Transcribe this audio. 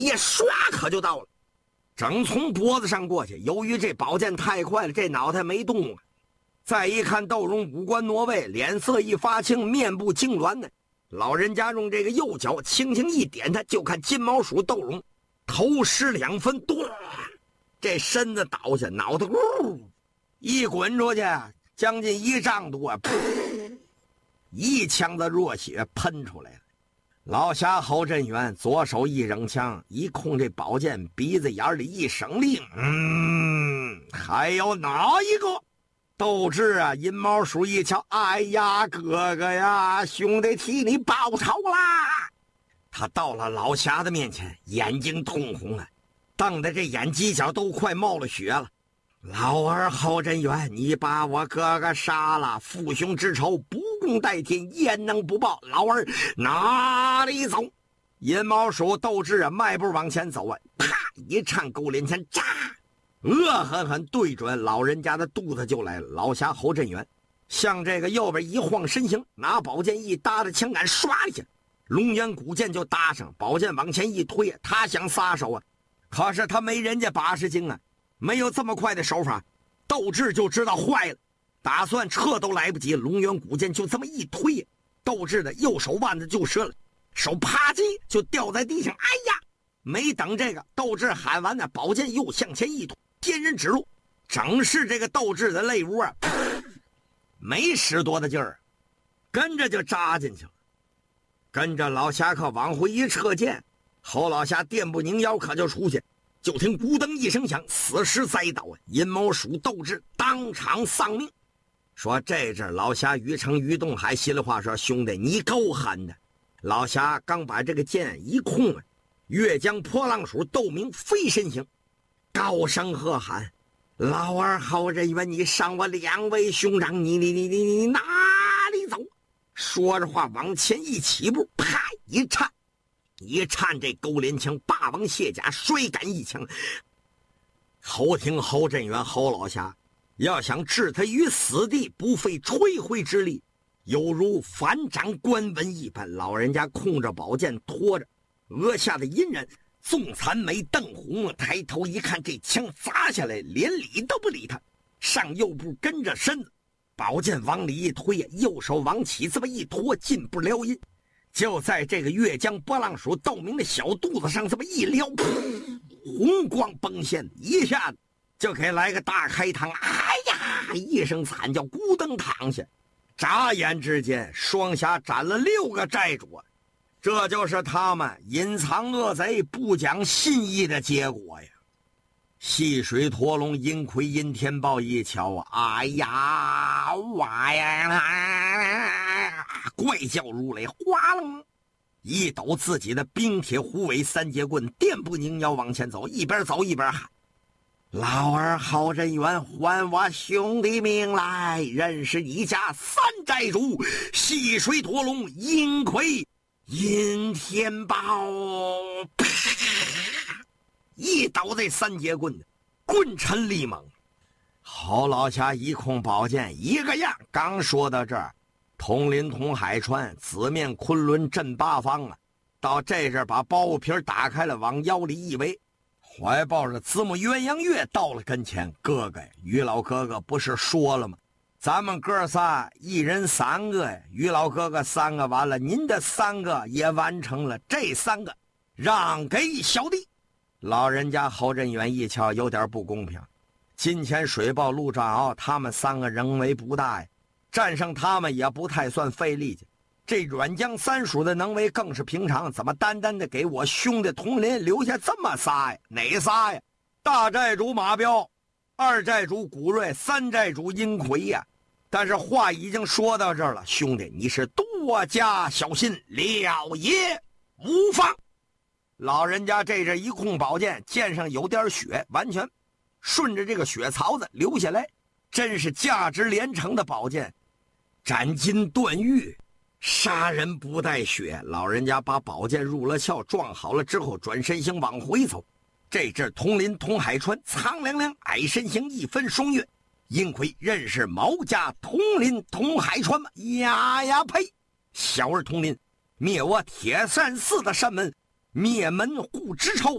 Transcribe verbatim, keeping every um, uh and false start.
一唰可就到了，正从脖子上过去。由于这宝剑太快了，这脑袋没动啊。再一看窦融五官挪位，脸色一发青，面部痉挛呢。老人家用这个右脚轻轻一点他，就看金毛鼠窦融头失两分，咚，这身子倒下，脑袋呜一滚出去，将近一丈多，噗，一枪的热血喷出来了。老侠侯振元左手一扔枪，一控这宝剑，鼻子眼里一省令，嗯，还有哪一个？斗志啊！银毛鼠一瞧，哎呀，哥哥呀，兄弟替你报仇啦！他到了老侠的面前，眼睛通红了，瞪得这眼犄角都快冒了血了。老儿侯振元，你把我哥哥杀了，父兄之仇不共戴天，焉能不报？老儿哪里走？银毛鼠斗志啊，迈步往前走啊，啪一颤勾连枪，扎！恶狠狠对准老人家的肚子就来了。老侠侯振元向这个右边一晃身形，拿宝剑一搭着枪杆，唰一下，龙源古剑就搭上，宝剑往前一推，他想撒手啊，可是他没人家八十斤啊，没有这么快的手法。斗志就知道坏了，打算撤都来不及，龙源古剑就这么一推，斗志的右手腕子就折了，手啪叽就掉在地上。哎呀！没等这个斗志喊完呢，宝剑又向前一推，天人指路，正是这个斗志的肋窝啊，没使多大劲儿，跟着就扎进去了。跟着老侠客往回一撤剑，侯老侠电不拧腰可就出去，就听咕噔一声响，死尸栽倒啊！阴谋鼠斗志当场丧命。说这阵老侠于成于东海心里话说：“兄弟，你够狠的！”老侠刚把这个剑一控啊，越江破浪鼠窦明飞身形，高声喝喊：“老儿侯振元，你伤我两位兄长，你你你你你哪里走？”说着话往前一起步，啪一颤，一颤这勾连枪，霸王卸甲，摔赶一枪。侯廷侯振元侯老侠要想置他于死地，不费吹灰之力，犹如反掌关文一般。老人家控着宝剑，拖着额下的阴人，纵残眉瞪红了，抬头一看，这枪砸下来，连理都不理他，上右步跟着身子，宝剑往里一推，右手往起这么一拖，进不撩阴，就在这个越江波浪鼠窦明的小肚子上这么一撩，红光崩现，一下子就给来个大开膛。哎呀一声惨叫，咕噔躺下。眨眼之间，双侠斩了六个寨主，这就是他们隐藏恶贼不讲信义的结果呀！细水驼龙阴魁阴天豹一瞧，哎呀哇呀，怪叫如雷，哗楞一抖自己的冰铁虎尾三节棍，电不拧腰往前走，一边走一边喊：“老儿侯振元，还我兄弟命来！认识你家三寨主，细水驼龙阴魁阴天豹！”啪，一倒这三节棍的棍沉力猛。侯老侠一控宝剑，一个样。刚说到这儿，统领统海川，紫面昆仑镇八方啊！到这阵把包袱皮打开了，往腰里一围，怀抱着子母鸳鸯月到了跟前。哥哥，于老哥哥不是说了吗？咱们哥仨一人三个呀，于老哥哥三个完了，您的三个也完成了，这三个让给小弟。老人家侯振元一瞧，有点不公平。金钱水豹陆兆鳌他们三个人为不大呀，战胜他们也不太算费力气。这软江三蜀的能为更是平常，怎么单单的给我兄弟同林留下这么仨呀？哪仨呀？大寨主马彪，二寨主古瑞，三寨主殷魁呀。但是话已经说到这儿了，兄弟，你是多加小心，了也无妨。老人家这阵一控宝剑，剑上有点血，完全顺着这个血槽子流下来，真是价值连城的宝剑，斩金断玉，杀人不带血。老人家把宝剑入了鞘，撞好了之后，转身行往回走。这阵统领统海川，苍凉凉矮身形一分双月。殷魁认识毛家统领统海川吗？呀呀呸！小儿统领灭我铁扇寺的山门，灭门户之仇，